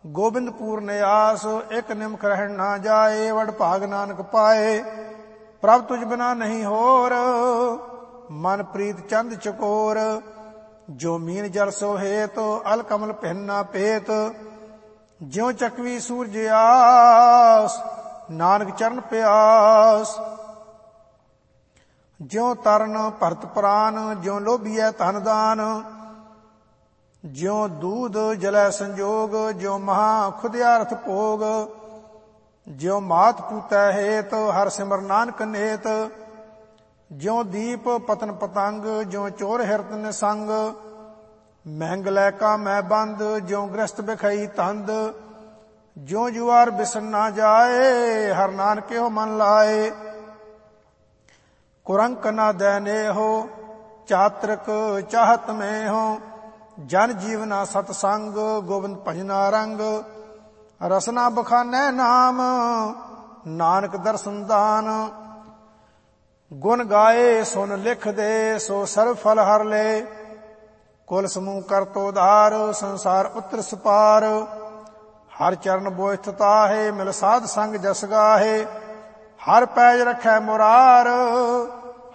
ਗੋਬਿੰਦ ਪੂਰਨ ਆਸ, ਇੱਕ ਨਿਮਖ ਰਹਿਣ ਨਾ ਜਾਏ। ਵਡ ਭਾਗ ਨਾਨਕ ਪਾਏ, ਪ੍ਰਭ ਤੁਝ ਬਿਨਾ ਨਹੀਂ ਹੋਰ। ਮਨ ਪ੍ਰੀਤ ਚੰਦ ਚਕੋਰ, ਜੋ ਮੀਨ ਜਲ ਸੋ ਹੇਤ। ਅਲ ਕਮਲ ਪਹਿਨ ਨਾ ਭੇਤ, ਜਿਉ ਚਕਵੀ ਸੂਰਜ ਆਸ। ਨਾਨਕ ਚਰਨ ਪਿਆਸ, ਜਿਉ ਤਰਨ ਭਰਤ ਪ੍ਰਾਨ। ਜਿਉ ਲੋਭੀਐ ਧਨ ਦਾਨ, ਜਿਉ ਦੂਧ ਜਲੈ ਸੰਜੋਗ। ਜਿਉ ਮਹਾ ਖੁਦਿਆਰਥ ਭੋਗ, ਜਿਉ ਮਾਤ ਪੂਤੈ ਹੇਤ। ਹਰ ਸਿਮਰ ਨਾਨਕ ਨੇਤ, ਜਿਉ ਦੀਪ ਪਤਨ ਪਤੰਗ। ਜਿਉ ਚੋਰ ਹਿਰਤ ਨਿਸੰਗ, ਮਹਿੰਗ ਲੈ ਕਾ ਮੈਂ ਬੰਦ। ਜਿਉ ਗ੍ਰਸਤ ਬਿਖਈ ਤੰਦ, ਜਿਉ ਜੁਆਰ ਬਿਸਨ ਨਾ ਜਾਏ। ਹਰ ਨਾਨਕਿਓ ਮਨ ਲਾਏ, ਕੁਰੰਕ ਨਾ ਦੈਨੇਹੋ। ਚਾਤ੍ਰਿਕ ਚਾਹਤ ਮੈਂ ਹੋ, ਜਨ ਜੀਵਨਾ ਸਤਸੰਗ। ਗੋਬਿੰਦ ਭਜਨਾ ਰੰਗ, ਰਸਨਾ ਬਖਾਨੈ ਨਾਮ। ਨਾਨਕ ਦਰਸ਼ਨ ਦਾਨ, ਗੁਣ ਗਾਏ ਸੁਨ ਲਿਖ ਦੇ। ਸੋ ਸਰਬ ਫਲ ਹਰ ਲੈ, ਕੁਲ ਸਮੂਹ ਕਰਤ ਉਧਾਰ। ਸੰਸਾਰ ਉਤਰ ਸਪਾਰ, ਹਰ ਚਰਨ ਬੋਇਥ ਤਾਹੇ। ਮਿਲ ਸਾਧ ਸੰਗ ਜਸ ਗਾਹੇ, ਹਰ ਪੈਜ ਰਖੈ ਮੁਰਾਰ।